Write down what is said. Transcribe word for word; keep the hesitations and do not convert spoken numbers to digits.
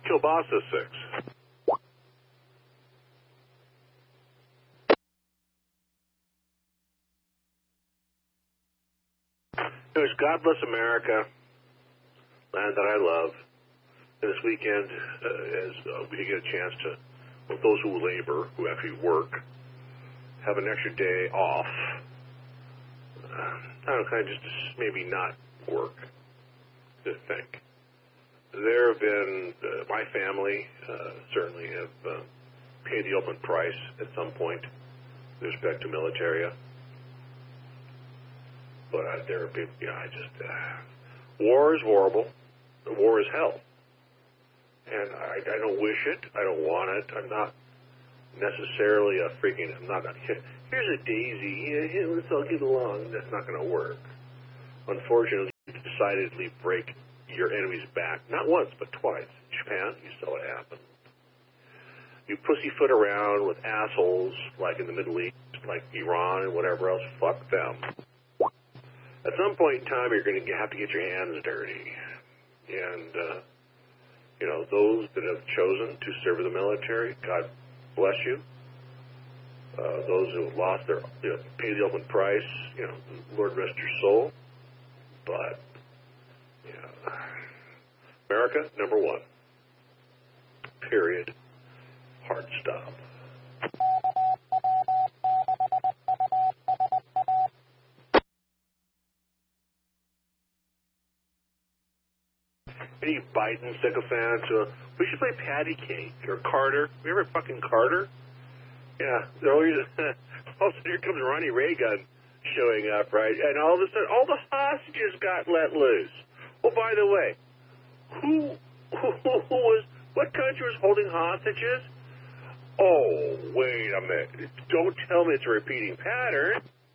Kielbasa six. Anyways, God bless America, land that I love. And this weekend, uh, as uh, we get a chance to, well, those who labor, who actually work, have an extra day off. Uh, I don't know, kind of just maybe not work, to think. There have been, uh, my family uh, certainly have uh, paid the ultimate price at some point with respect to military. But uh, there have been, you know, I just, uh, war is horrible. War is hell. And I, I don't wish it. I don't want it. I'm not necessarily a freaking, I'm not, here's a daisy. Yeah, yeah, let's all get along. That's not going to work. Unfortunately, you decidedly break your enemy's back. Not once, but twice. Japan, you saw it happen. You pussyfoot around with assholes like in the Middle East, like Iran and whatever else. Fuck them. At some point in time, you're going to have to get your hands dirty. And, uh, you know, those that have chosen to serve in the military, God bless you. Uh, those who have lost their, you know, pay the ultimate price, you know, Lord rest your soul. But, yeah, America, number one. Period. Hard stop. Any Biden sycophants, uh, we should play Patty Cake or Carter. Remember fucking Carter? Yeah. All of a sudden, here comes Ronnie Reagan showing up, right? And all of a sudden, all the hostages got let loose. Well, by the way, who, who, who was, what country was holding hostages? Oh, wait a minute. Don't tell me it's a repeating pattern.